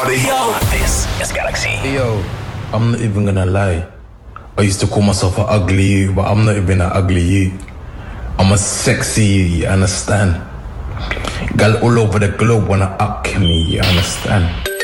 party. Yo, this is Galaxy. Yo, I'm not even gonna lie. I used to call myself an ugly you, but I'm not even an ugly you. I'm a sexy you, you understand? Gal all over the globe wanna up me, you understand?